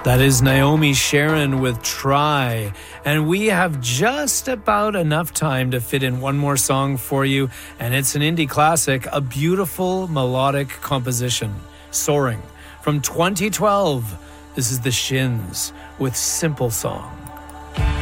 That is Naomi Sharon with Try. And we have just about enough time to fit in one more song for you. And it's an indie classic, a beautiful melodic composition, Soaring. From 2012, this is The Shins with Simple Song.